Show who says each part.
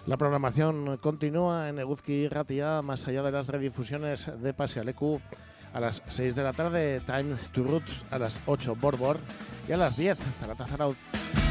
Speaker 1: La programación continúa en Eguzki Irratia, más allá de las redifusiones de Pasealeku. A las 6 de la tarde, Time to Roots, a las 8, Borbor, y a las 10, Zarata Zaraut.